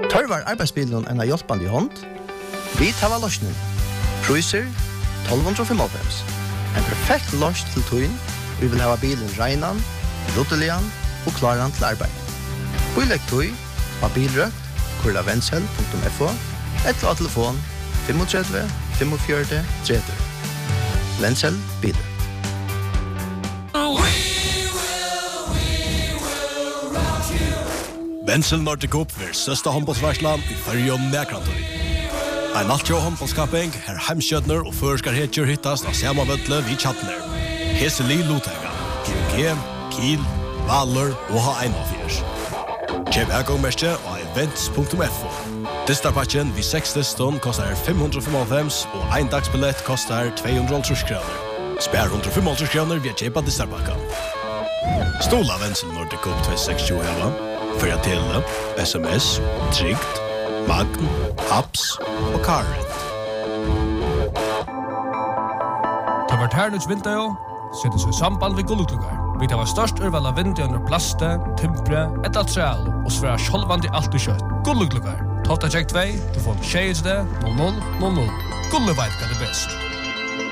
Tørvar arbeidsbilen en hjelpende i hånd? Vi tar løsningen. Priser 1295. En perfekt løs til tøyen. Vi vil ha bilen regnen, ruttelian og klaren til arbeid. Bilegg tøy av bilrøkt, kurlavensel.fo eller av telefon 35 45 30. Vensel bilrøkt. Vensel Nordic Cup vil søste håndbollsvarslan i Førjøen Nækrantøy. En altjå håndbollskapping, her heimskjøtner og førskar hetjer hittast av Samavøtle vid Tjattner. Hese li Lotega, GOG, Kiel, Valur og H1-4. Kjøp ægångmerke og events.fo. Distarpatchen vid 6 liston kostar 595 og ein dagsbillett kostar 280 kroner. Spær 185 kroner via kjøpa Distarpakka. Stola Vensel Nordic Cup 2060 heva. För att tele, SMS, Trygt, Magn, Apps och Current. Det var Ternus Vinterjo, sätter sig i samband vid gullutlugar. Vi tar var störst urval av vinter under plaste, timpre, ett atreal och svära självande allt i kött. Gullutlugar. Tofta check 2, du får en tjejs det, 0000. Gullevaid kan det bäst.